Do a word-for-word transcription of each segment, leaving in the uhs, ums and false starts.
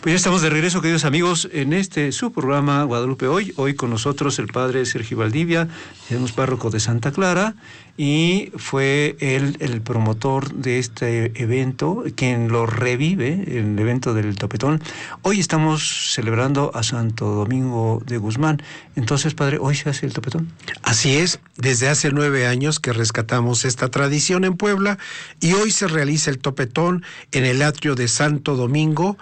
Pues ya estamos de regreso, queridos amigos, en este su programa Guadalupe Hoy. Hoy con nosotros el padre Sergio Valdivia, tenemos párroco de Santa Clara, y fue él el promotor de este evento, quien lo revive, el evento del Topetón. Hoy estamos celebrando a Santo Domingo de Guzmán. Entonces, padre, ¿hoy se hace el Topetón? Así es, desde hace nueve años que rescatamos esta tradición en Puebla, y hoy se realiza el Topetón en el atrio de Santo Domingo,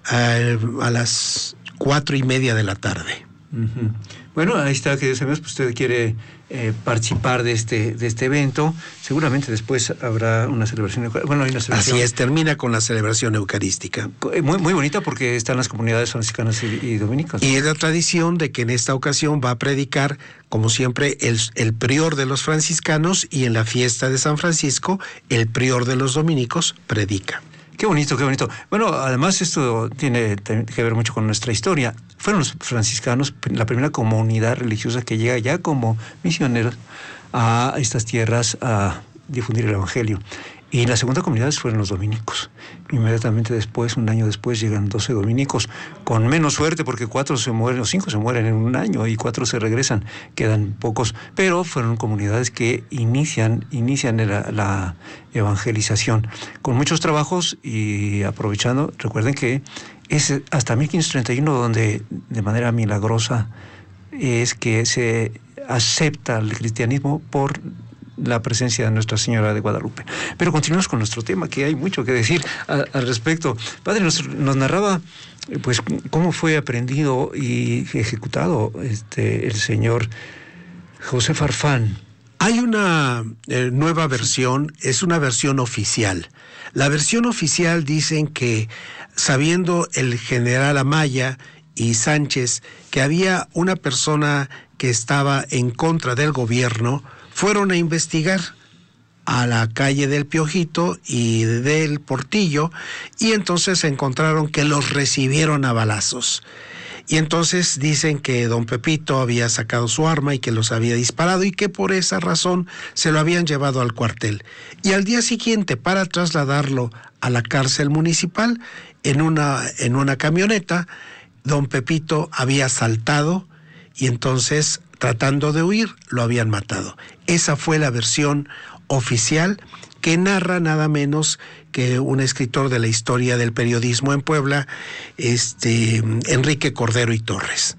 A, a las cuatro y media de la tarde. Uh-huh. Bueno, ahí está, queridos amigos, pues usted quiere eh, participar de este de este evento. Seguramente después habrá una celebración. Bueno, hay una celebración. Así es, termina con la celebración eucarística. Muy, muy bonita porque están las comunidades franciscanas y, y dominicas. Y es la tradición de que en esta ocasión va a predicar, como siempre, el, el prior de los franciscanos, y en la fiesta de San Francisco, el prior de los dominicos predica. Qué bonito, qué bonito. Bueno, además esto tiene que ver mucho con nuestra historia. Fueron los franciscanos la primera comunidad religiosa que llega ya como misioneros a estas tierras a difundir el evangelio. Y la segunda comunidad fueron los dominicos. Inmediatamente después, un año después, llegan doce dominicos, con menos suerte porque cuatro se mueren, o cinco se mueren en un año y cuatro se regresan, quedan pocos. Pero fueron comunidades que inician, inician la, la evangelización con muchos trabajos, y aprovechando, recuerden que es hasta mil quinientos treinta y uno donde de manera milagrosa es que se acepta el cristianismo por la presencia de Nuestra Señora de Guadalupe. Pero continuamos con nuestro tema, que hay mucho que decir a, al respecto. Padre, nos, nos narraba pues cómo fue aprendido y ejecutado este el señor José Farfán. Hay una eh, nueva versión, es una versión oficial. La versión oficial dicen que, sabiendo el general Amaya y Sánchez que había una persona que estaba en contra del gobierno, fueron a investigar a la calle del Piojito y del Portillo, y entonces encontraron que los recibieron a balazos. Y entonces dicen que don Pepito había sacado su arma y que los había disparado, y que por esa razón se lo habían llevado al cuartel. Y al día siguiente, para trasladarlo a la cárcel municipal, en una, en una camioneta, don Pepito había saltado, y entonces, tratando de huir, lo habían matado. Esa fue la versión oficial, que narra nada menos que un escritor de la historia del periodismo en Puebla, este, Enrique Cordero y Torres.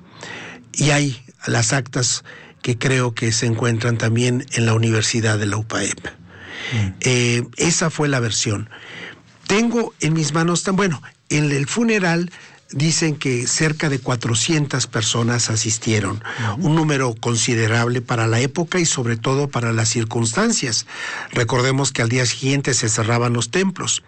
Y hay las actas que creo que se encuentran también en la Universidad de la U P A E P. Mm. Eh, esa fue la versión. Tengo en mis manos, tan bueno, en el funeral dicen que cerca de cuatrocientas personas asistieron, uh-huh. Un número considerable para la época y sobre todo para las circunstancias. Recordemos que al día siguiente se cerraban los templos.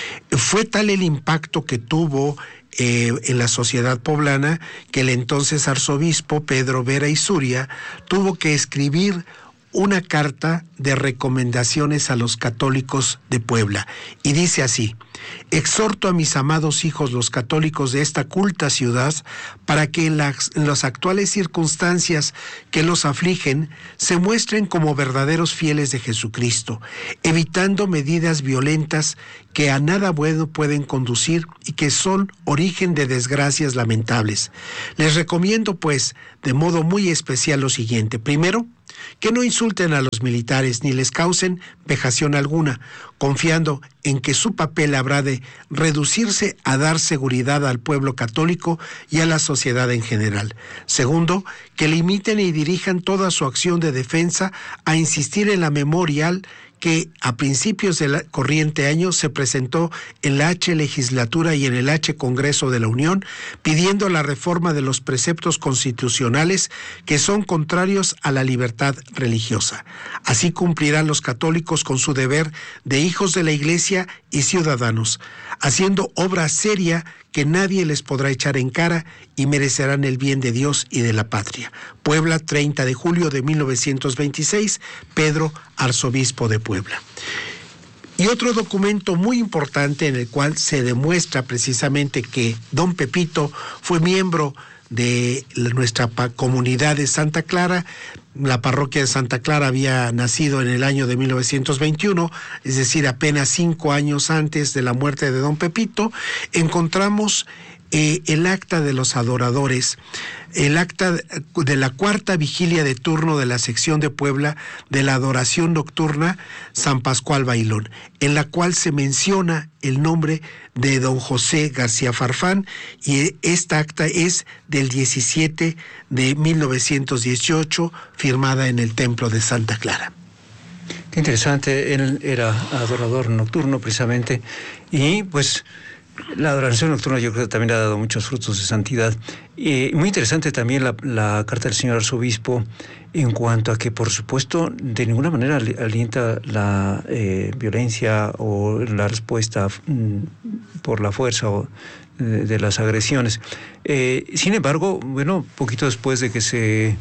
Fue tal el impacto que tuvo eh, en la sociedad poblana que el entonces arzobispo Pedro Vera y Suria tuvo que escribir una carta de recomendaciones a los católicos de Puebla, y dice así: exhorto a mis amados hijos los católicos de esta culta ciudad para que en las, en las actuales circunstancias que los afligen se muestren como verdaderos fieles de Jesucristo, evitando medidas violentas que a nada bueno pueden conducir y que son origen de desgracias lamentables. Les recomiendo, pues, de modo muy especial lo siguiente. Primero, que no insulten a los militares ni les causen vejación alguna, confiando en que su papel habrá de reducirse a dar seguridad al pueblo católico y a la sociedad en general. Segundo, que limiten y dirijan toda su acción de defensa a insistir en la memorial que a principios del corriente año se presentó en la H legislatura y en el H Congreso de la Unión, pidiendo la reforma de los preceptos constitucionales que son contrarios a la libertad religiosa. Así cumplirán los católicos con su deber de hijos de la Iglesia y ciudadanos, haciendo obra seria que nadie les podrá echar en cara, y merecerán el bien de Dios y de la patria. Puebla, treinta de julio de mil novecientos veintiséis, Pedro, arzobispo de Puebla. Y otro documento muy importante en el cual se demuestra precisamente que don Pepito fue miembro de nuestra comunidad de Santa Clara, la parroquia de Santa Clara había nacido en el año de mil novecientos veintiuno, es decir, apenas cinco años antes de la muerte de don Pepito, encontramos eh, el acta de los adoradores, el acta de la cuarta vigilia de turno de la sección de Puebla de la adoración nocturna San Pascual Bailón, en la cual se menciona el nombre de don José García Farfán, y esta acta es del diecisiete de mil novecientos dieciocho, firmada en el templo de Santa Clara. Qué interesante, él era adorador nocturno precisamente, y pues la adoración nocturna yo creo que también ha dado muchos frutos de santidad. Y muy interesante también la, la carta del señor arzobispo en cuanto a que, por supuesto, de ninguna manera alienta la eh, violencia o la respuesta mm, por la fuerza o de, de las agresiones. Eh, sin embargo, bueno, poquito después de que se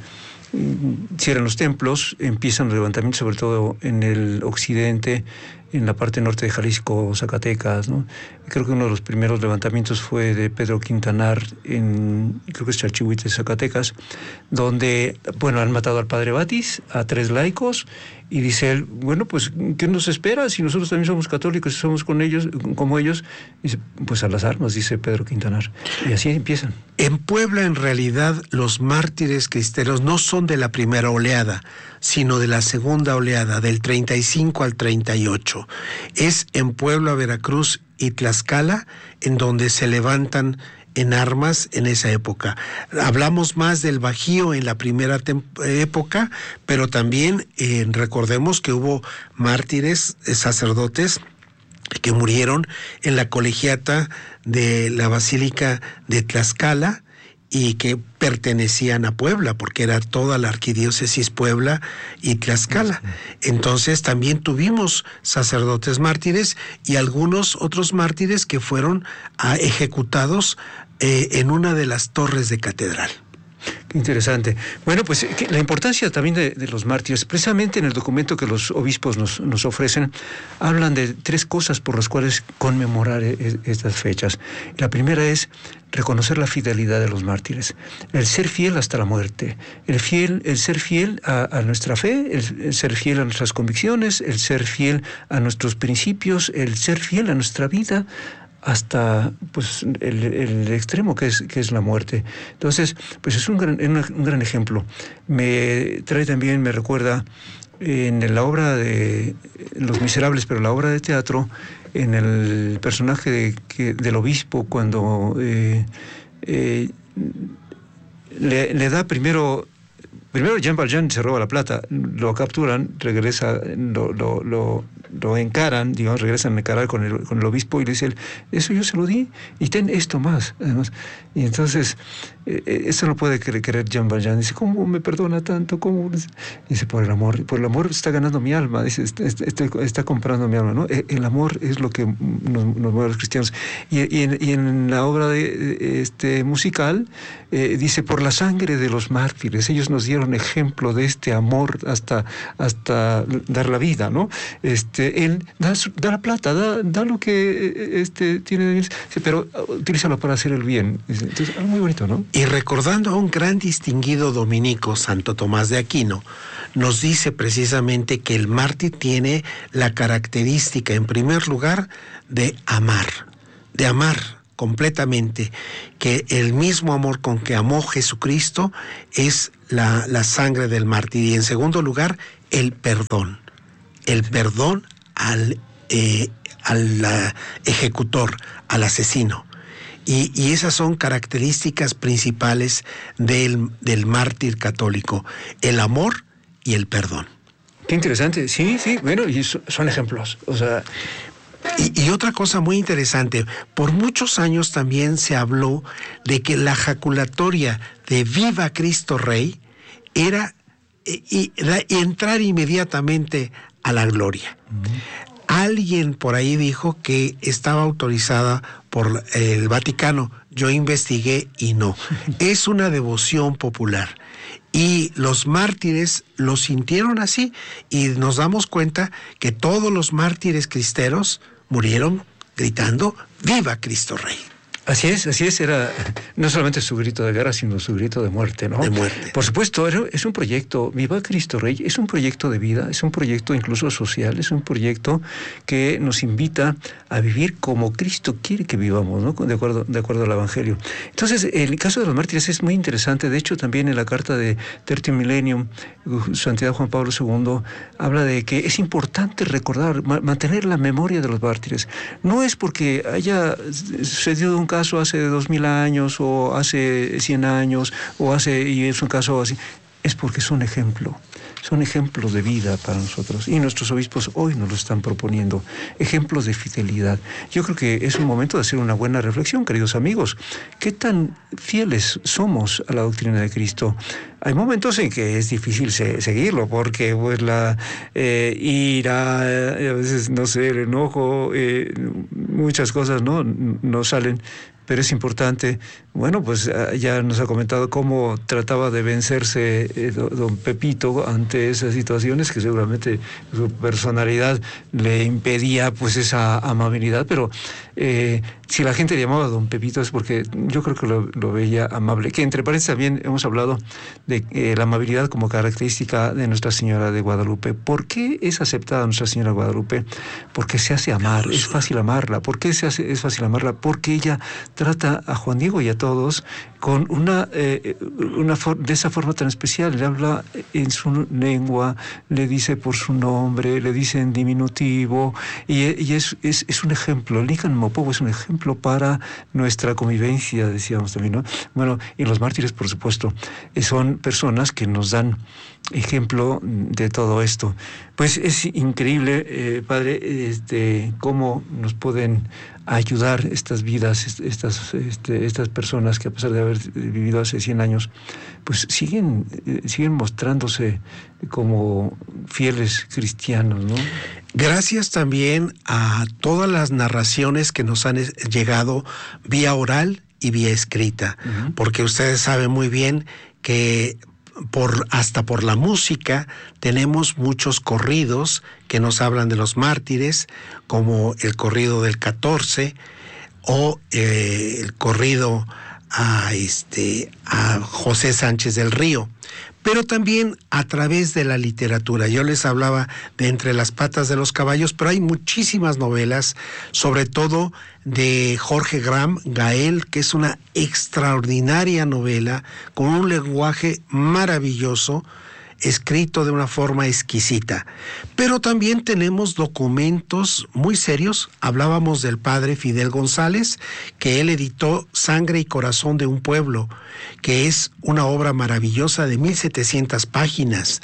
mm, cierran los templos, empiezan los levantamientos, sobre todo en el occidente, en la parte norte de Jalisco, Zacatecas, ¿no? Creo que uno de los primeros levantamientos fue de Pedro Quintanar en, creo que es Chalchihuite, Zacatecas, donde, bueno, han matado al padre Batis, a tres laicos, y dice él, bueno, pues, ¿qué nos espera si nosotros también somos católicos y somos con ellos, como ellos? Dice, pues a las armas, dice Pedro Quintanar. Y así empiezan. En Puebla, en realidad, los mártires cristeros no son de la primera oleada, sino de la segunda oleada, del treinta y cinco al treinta y ocho. Es en Puebla, Veracruz y Tlaxcala en donde se levantan en armas en esa época. Hablamos más del Bajío en la primera época, pero también eh, recordemos que hubo mártires, eh, sacerdotes, que murieron en la colegiata de la Basílica de Tlaxcala y que pertenecían a Puebla, porque era toda la arquidiócesis Puebla y Tlaxcala. Entonces también tuvimos sacerdotes mártires y algunos otros mártires que fueron a, ejecutados eh, en una de las torres de catedral. Qué interesante. Bueno, pues la importancia también de, de los mártires, precisamente en el documento que los obispos nos, nos ofrecen, hablan de tres cosas por las cuales conmemorar es, estas fechas. La primera es reconocer la fidelidad de los mártires, el ser fiel hasta la muerte, el fiel, el ser fiel a, a nuestra fe, el, el ser fiel a nuestras convicciones, el ser fiel a nuestros principios, el ser fiel a nuestra vida, hasta pues el, el extremo que es, que es la muerte. Entonces, pues es un gran, un gran ejemplo. Me trae también, me recuerda en la obra de Los Miserables, pero la obra de teatro, en el personaje de, que, del obispo, cuando eh, eh, le, le da primero... Primero Jean Valjean se roba la plata, lo capturan, regresa, lo, lo, lo, lo encaran, digamos, regresan a encarar con el, con el obispo y le dice él, eso yo se lo di y ten esto más, además. Y entonces, eh, eso no puede querer Jean Valjean. Dice, ¿cómo me perdona tanto? ¿Cómo? Dice, por el amor, por el amor está ganando mi alma, dice, está, está, está comprando mi alma, ¿no? El amor es lo que nos, nos mueve a los cristianos. Y, y, en, y en la obra de, este, musical, eh, dice, por la sangre de los mártires, ellos nos dieron ejemplo de este amor hasta, hasta dar la vida, ¿no? Este, él da, da la plata, da, da lo que este, tiene, pero utilízalo para hacer el bien. Entonces, algo muy bonito, ¿no? Y recordando a un gran distinguido dominico, Santo Tomás de Aquino, nos dice precisamente que el mártir tiene la característica, en primer lugar, de amar, de amar completamente, que el mismo amor con que amó Jesucristo es la, la sangre del mártir. Y en segundo lugar, el perdón, el perdón al, eh, al uh, ejecutor, al asesino. Y, y esas son características principales del, del mártir católico, el amor y el perdón. Qué interesante, sí, sí, bueno, y son ejemplos, o sea... Y, y otra cosa muy interesante, por muchos años también se habló de que la jaculatoria de Viva Cristo Rey era y, y, y entrar inmediatamente a la gloria. Uh-huh. Alguien por ahí dijo que estaba autorizada por el Vaticano. Yo investigué y no. Es una devoción popular. Y los mártires lo sintieron así. Y nos damos cuenta que todos los mártires cristeros murieron gritando ¡Viva Cristo Rey! Así es, así es, era no solamente su grito de guerra, sino su grito de muerte, ¿no? De muerte. Por supuesto, es un proyecto, Viva Cristo Rey, es un proyecto de vida, es un proyecto incluso social, es un proyecto que nos invita a vivir como Cristo quiere que vivamos, ¿no? De acuerdo, de acuerdo al Evangelio. Entonces, el caso de los mártires es muy interesante. De hecho, también en la carta de Tertium Millennium, Santidad Juan Pablo segundo habla de que es importante recordar, mantener la memoria de los mártires. No es porque haya sucedido un caso hace dos mil años o hace cien años o hace y es un caso así, es porque es un ejemplo, son ejemplos de vida para nosotros y nuestros obispos hoy nos lo están proponiendo, ejemplos de fidelidad. Yo creo que es un momento de hacer una buena reflexión, queridos amigos. ¿Qué tan fieles somos a la doctrina de Cristo? Hay momentos en que es difícil se, seguirlo porque pues la eh, ira, a veces no sé, el enojo, eh, muchas cosas no, no salen. Pero es importante, bueno, pues ya nos ha comentado cómo trataba de vencerse eh, don Pepito ante esas situaciones, que seguramente su personalidad le impedía pues esa amabilidad, pero eh, si la gente le llamaba a don Pepito es porque yo creo que lo, lo veía amable. Que entre paréntesis también hemos hablado de eh, la amabilidad como característica de Nuestra Señora de Guadalupe. ¿Por qué es aceptada Nuestra Señora de Guadalupe? Porque se hace amar, es fácil amarla. ¿Por qué se hace, es fácil amarla? Porque ella trata a Juan Diego y a todos con una, eh, una for- de esa forma tan especial. Le habla en su lengua, le dice por su nombre, le dice en diminutivo, y, y es, es, es un ejemplo. El Nican Mopobo es un ejemplo para nuestra convivencia, decíamos también, ¿no? Bueno, y los mártires, por supuesto, son personas que nos dan ejemplo de todo esto. Pues es increíble, eh, padre, este, cómo nos pueden ayudar estas vidas, estas, este, estas personas que a pesar de haber vivido hace cien años, pues siguen, eh, siguen mostrándose como fieles cristianos, ¿no? Gracias también a todas las narraciones que nos han llegado vía oral y vía escrita, uh-huh. Porque ustedes saben muy bien que por hasta por la música tenemos muchos corridos que nos hablan de los mártires, como el corrido del catorce o eh, el corrido a este a José Sánchez del Río, pero también a través de la literatura. Yo les hablaba de Entre las patas de los caballos, pero hay muchísimas novelas, sobre todo de Jorge Graham Gael, que es una extraordinaria novela con un lenguaje maravilloso, escrito de una forma exquisita. Pero también tenemos documentos muy serios. Hablábamos del padre Fidel González, que él editó Sangre y Corazón de un Pueblo, que es una obra maravillosa de mil setecientas páginas.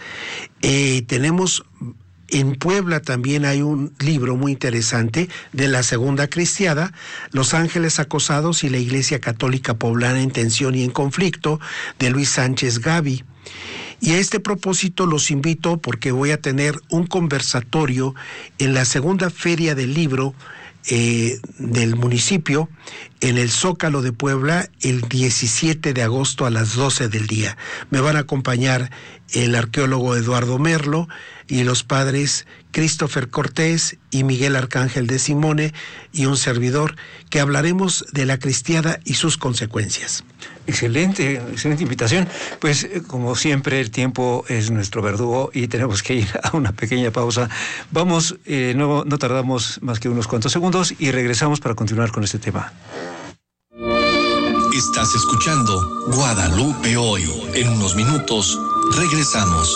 Eh, tenemos en Puebla también hay un libro muy interesante de la Segunda Cristiada, Los Ángeles Acosados y la Iglesia Católica Poblana en Tensión y en Conflicto, de Luis Sánchez Gavi. Y a este propósito los invito porque voy a tener un conversatorio en la segunda feria del libro eh, del municipio, en el Zócalo de Puebla, el diecisiete de agosto a las doce del día. Me van a acompañar el arqueólogo Eduardo Merlo y los padres Christopher Cortés y Miguel Arcángel de Simone y un servidor, que hablaremos de la cristiada y sus consecuencias. Excelente, excelente invitación. Pues como siempre el tiempo es nuestro verdugo y tenemos que ir a una pequeña pausa. Vamos, eh, no, no tardamos más que unos cuantos segundos y regresamos para continuar con este tema. Estás escuchando Guadalupe Hoy. En unos minutos regresamos.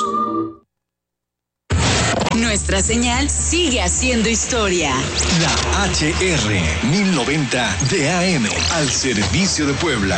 Nuestra señal sigue haciendo historia. La H R mil noventa de A M al servicio de Puebla.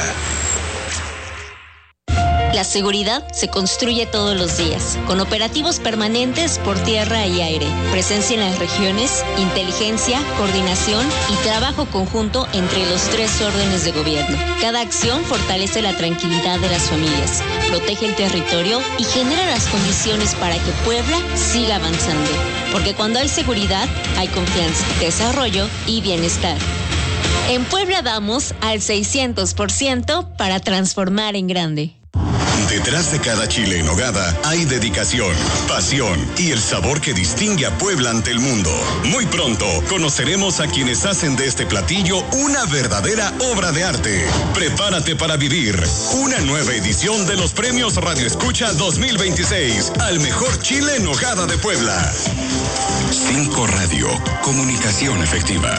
La seguridad se construye todos los días, con operativos permanentes por tierra y aire, presencia en las regiones, inteligencia, coordinación y trabajo conjunto entre los tres órdenes de gobierno. Cada acción fortalece la tranquilidad de las familias, protege el territorio y genera las condiciones para que Puebla siga avanzando. Porque cuando hay seguridad, hay confianza, desarrollo y bienestar. En Puebla vamos al seiscientos por ciento para transformar en grande. Detrás de cada chile en nogada hay dedicación, pasión y el sabor que distingue a Puebla ante el mundo. Muy pronto conoceremos a quienes hacen de este platillo una verdadera obra de arte. Prepárate para vivir una nueva edición de los Premios Radio Escucha dos mil veintiséis al mejor chile en nogada de Puebla. Cinco Radio, comunicación efectiva.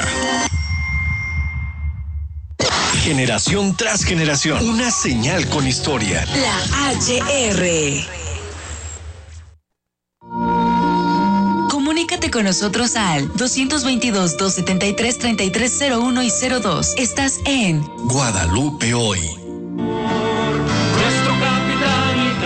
Generación tras generación, una señal con historia. La H R. Comunícate con nosotros al dos veintidós, doscientos setenta y tres, treinta y tres cero uno y cero dos. Estás en Guadalupe hoy. Nuestro capitán y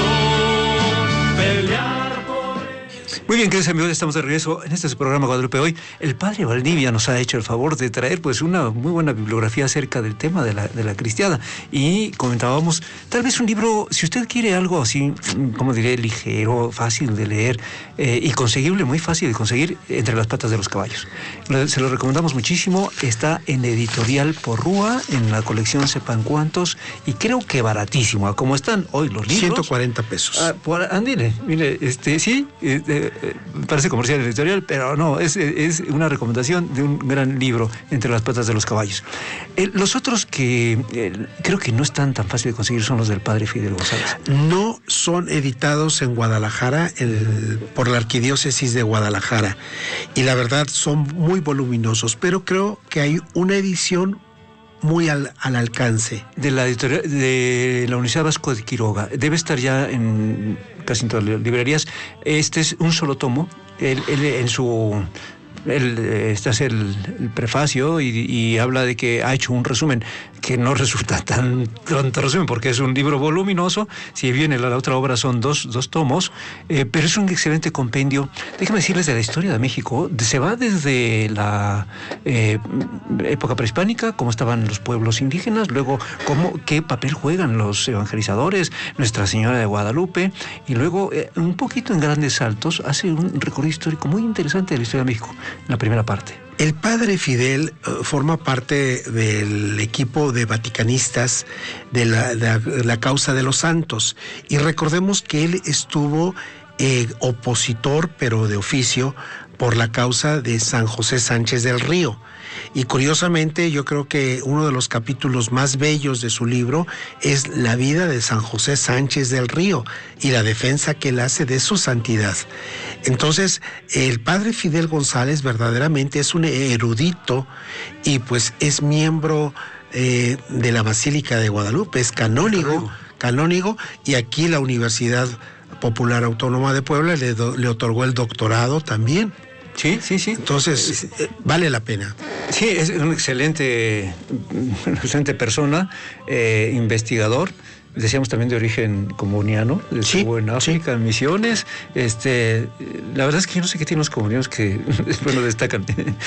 campeón, pelear por... Muy bien, queridos amigos, estamos de regreso en este programa Guadalupe hoy. El padre Valdivia nos ha hecho el favor de traer pues una muy buena bibliografía acerca del tema de la, de la cristiada. Y comentábamos, tal vez un libro, si usted quiere algo así, como diré, ligero, fácil de leer eh, y conseguible, muy fácil de conseguir, Entre las patas de los caballos. Se lo recomendamos muchísimo. Está en Editorial Porrúa, en la colección Sepan Cuántos, y creo que baratísimo. A como están hoy los libros. ciento cuarenta pesos. Ah, por, andile, mire, este, sí, eh, eh, parece comercial editorial, pero no, es, es una recomendación de un gran libro, Entre las patas de los caballos. Eh, los otros que eh, creo que no están tan fácil de conseguir son los del padre Fidel González. No son editados en Guadalajara el, por la Arquidiócesis de Guadalajara, y la verdad son muy voluminosos, pero creo que hay una edición muy al, al alcance. De la editorial de la Universidad Vasco de Quiroga. Debe estar ya en casi en todas las librerías. Este es un solo tomo. Él, él en su... Él, este hace el, el prefacio y, y habla de que ha hecho un resumen que no resulta tan tanto resumen porque es un libro voluminoso. Si bien la, la otra obra son dos, dos tomos, eh, pero es un excelente compendio. Déjenme decirles de la historia de México. Se va desde la eh, época prehispánica, cómo estaban los pueblos indígenas, luego cómo, qué papel juegan los evangelizadores, Nuestra Señora de Guadalupe, y luego eh, un poquito en grandes saltos hace un recorrido histórico muy interesante de la historia de México. La primera parte. El padre Fidel uh, forma parte del equipo de vaticanistas de la, de la causa de los santos, y recordemos que él estuvo eh, opositor, pero de oficio, por la causa de San José Sánchez del Río. Y curiosamente yo creo que uno de los capítulos más bellos de su libro es la vida de San José Sánchez del Río y la defensa que él hace de su santidad. Entonces, el padre Fidel González verdaderamente es un erudito y pues es miembro eh, de la Basílica de Guadalupe, es canónigo, canónigo, y aquí la Universidad Popular Autónoma de Puebla le, do, le otorgó el doctorado también. Sí, sí, sí. Entonces, eh, vale la pena. Sí, es un excelente, una excelente persona, eh, investigador. Decíamos también de origen comuniano, estuvo sí, en África, sí. en misiones. Este, la verdad es que yo no sé qué tienen los comunianos que, bueno, destacan.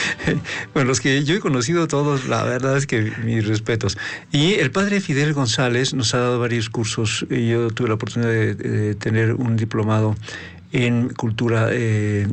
Bueno, los que yo he conocido todos, la verdad es que mis respetos. Y el padre Fidel González nos ha dado varios cursos. Yo tuve la oportunidad de, de tener un diplomado en cultura, eh,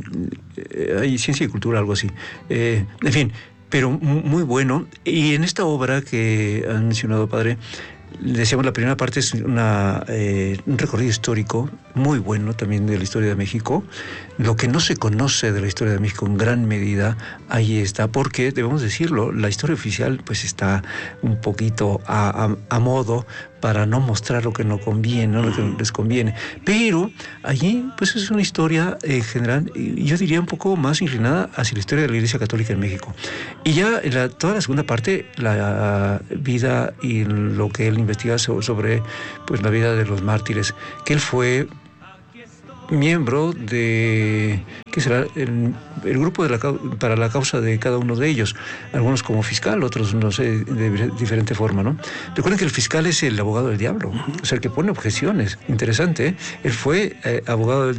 eh, ciencia y cultura, algo así. Eh, en fin, pero muy bueno. Y en esta obra que han mencionado, padre, decíamos, la primera parte es una, eh, un recorrido histórico muy bueno también de la historia de México. Lo que no se conoce de la historia de México en gran medida, ahí está, porque debemos decirlo, la historia oficial pues está un poquito a, a, a modo para no mostrar lo que no conviene, no lo que les conviene. Pero allí pues es una historia en general, yo diría un poco más inclinada hacia la historia de la Iglesia Católica en México. Y ya en la, toda la segunda parte, la vida y lo que él investiga sobre pues la vida de los mártires, que él fue miembro de, ¿qué será? El, el grupo de la, para la causa de cada uno de ellos, algunos como fiscal, otros no sé, de diferente forma, ¿no? Recuerden que el fiscal es el abogado del diablo, o sea, el que pone objeciones. Interesante, ¿eh? Él fue eh, abogado del